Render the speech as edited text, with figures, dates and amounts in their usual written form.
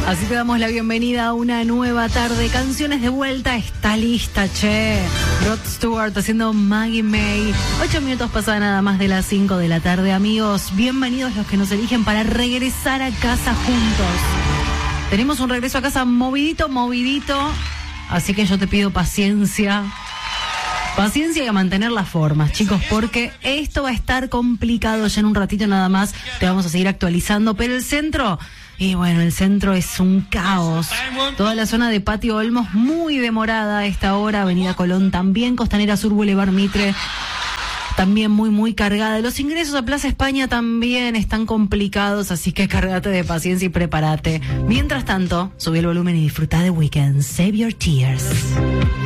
Así te damos la bienvenida a una nueva tarde. Canciones de vuelta, está lista, che. Rod Stewart haciendo Maggie May. 8 minutos pasadas nada más de las 5 de la tarde, amigos. Bienvenidos los que nos eligen para regresar a casa juntos. Tenemos un regreso a casa movidito. Así que yo te pido paciencia. Paciencia y a mantener las formas, chicos, porque esto va a estar complicado. Ya en un ratito nada más te vamos a seguir actualizando, pero el centro, y bueno, el centro es un caos. Toda la zona de Patio Olmos muy demorada a esta hora, Avenida Colón también, Costanera Sur, Boulevard Mitre también muy cargada. Los ingresos a Plaza España también están complicados, así que cargate de paciencia y prepárate. Mientras tanto, subí el volumen y disfruta de Weekend. Save your tears.